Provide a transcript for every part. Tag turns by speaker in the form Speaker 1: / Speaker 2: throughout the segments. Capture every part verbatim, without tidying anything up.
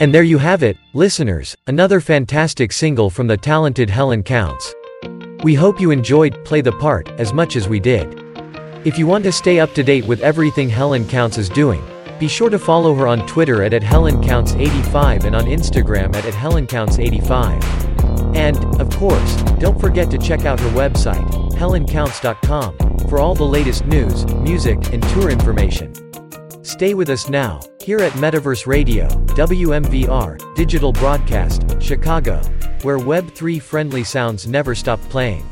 Speaker 1: And there you have it, listeners, another fantastic single from the talented Helen Counts. We hope you enjoyed Play the Part as much as we did. If you want to stay up to date with everything Helen Counts is doing, be sure to follow her on Twitter at, at Helen Counts eighty-five and on Instagram at, at Helen Counts eighty-five. And, of course, don't forget to check out her website, helen counts dot com, for all the latest news, music, and tour information. Stay with us now, here at Metaverse Radio, W M V R, Digital Broadcast, Chicago, where Web three friendly sounds never stop playing.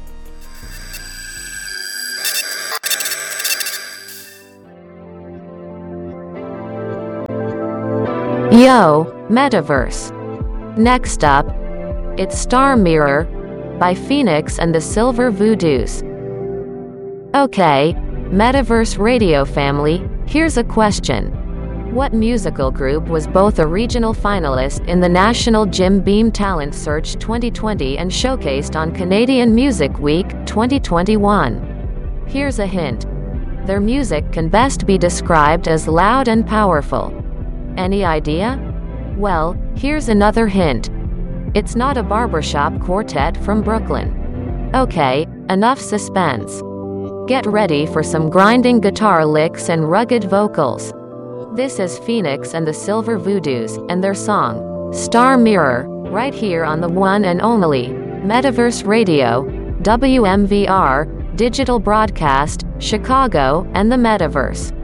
Speaker 2: Yo, Metaverse. Next up, it's Star Mirror by Phoenix and the Silver Voodoos. Okay, Metaverse Radio family, here's a question. What musical group was both a regional finalist in the National Jim Beam Talent Search twenty twenty and showcased on Canadian Music Week twenty twenty-one? Here's a hint. Their music can best be described as loud and powerful. Any idea? Well, here's another hint. It's not a barbershop quartet from Brooklyn. Okay, enough suspense. Get ready for some grinding guitar licks and rugged vocals. This is Phoenix and the Silver Voodoos, and their song, Star Mirror, right here on the one and only Metaverse Radio, W M V R, Digital Broadcast, Chicago, and the Metaverse.